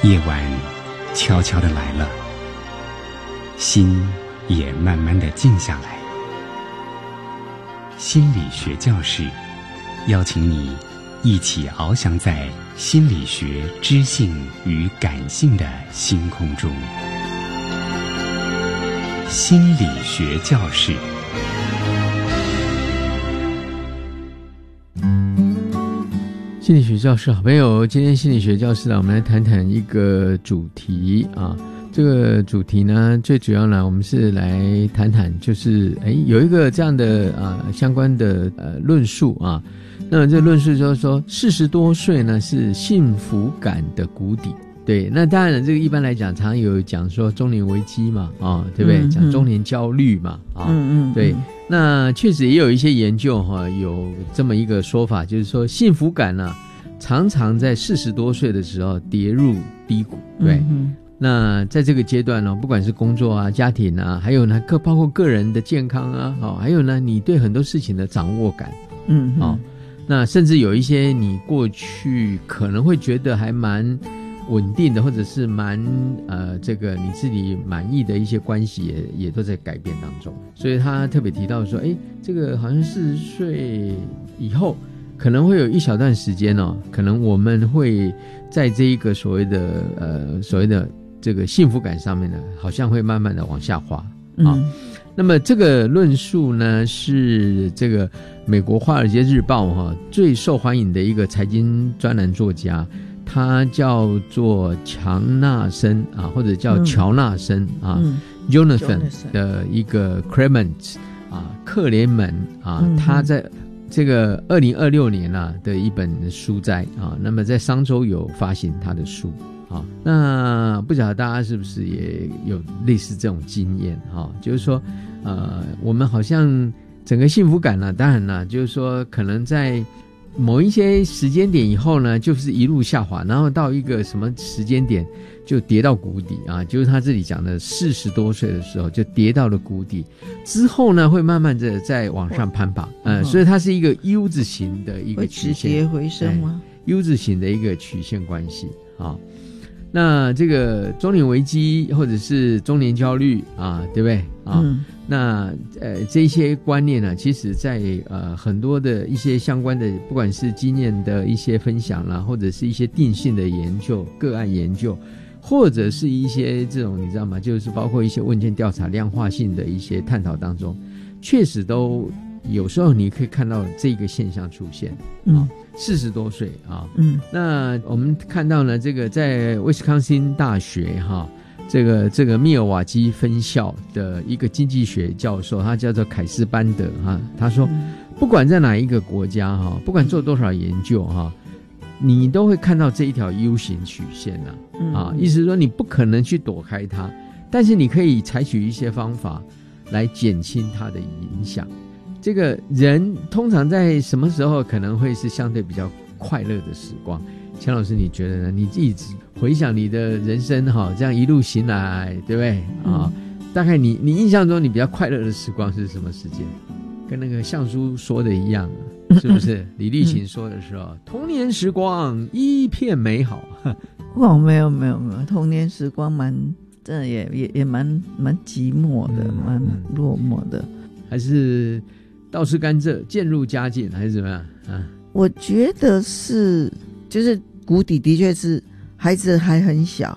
夜晚悄悄地来了，心也慢慢地静下来。心理学教室邀请你一起翱翔在心理学知性与感性的星空中。心理学教室。 心理学教室好朋友，今天心理学教室我们来谈谈一个主题啊。这个主题呢，最主要呢，我们是来谈谈，就是有一个这样的相关的论述啊。那这论述就是说，40多岁呢是幸福感的谷底。对，那当然这个一般来讲，常有讲说中年危机嘛，对不对？讲中年焦虑嘛，对。那确实也有一些研究有这么一个说法，就是说幸福感呢，常常在40多岁的时候跌入低谷，对。那在这个阶段呢，不管是工作啊、家庭啊，还有呢包括个人的健康啊，还有呢你对很多事情的掌握感，那甚至有一些你过去可能会觉得还蛮稳定的，或者是蛮这个你自己满意的一些关系也都在改变当中。所以他特别提到说，这个好像40岁以后可能会有一小段时间可能我们会在这一个所谓的这个幸福感上面呢，好像会慢慢的往下滑啊。那么这个论述呢，是这个美国《华尔街日报》最受欢迎的一个财经专栏作家，他叫做强纳森或者叫乔纳森Jonathan 的一个 Clement 克雷门他在这个2026年的一本书斋那么在商周有发行他的书那不晓得大家是不是也有类似这种经验就是说我们好像整个幸福感呢，当然呢就是说可能在某一些时间点以后呢，就是一路下滑，然后到一个什么时间点就跌到谷底就是他这里讲的40多岁的时候就跌到了谷底，之后呢会慢慢的再往上攀爬所以它是一个 U 字形的一个曲线， 会止跌回升吗 ？U 字形的一个曲线关系那这个中年危机或者是中年焦虑对不对那这些观念呢，其实在很多的一些相关的不管是经验的一些分享啦，或者是一些定性的研究、个案研究，或者是一些这种你知道吗，就是包括一些问卷调查量化性的一些探讨当中，确实都有时候你可以看到这个现象出现40多岁那我们看到呢，这个在威斯康辛大学这个密尔瓦基分校的一个经济学教授，他叫做凯斯班德他说不管在哪一个国家不管做多少研究你都会看到这一条 U 型曲线意思是说你不可能去躲开它，但是你可以采取一些方法来减轻它的影响。这个人通常在什么时候可能会是相对比较快乐的时光？钱老师你觉得呢？你一直回想你的人生这样一路行来，对不对大概你印象中你比较快乐的时光是什么时间？跟那个相书说的一样是不是？李立群说的时候童年时光一片美好没有童年时光真的也蛮寂寞的蛮落寞的。 还是倒吃甘蔗渐入佳境还是怎么样我觉得是就是谷底的确是孩子还很小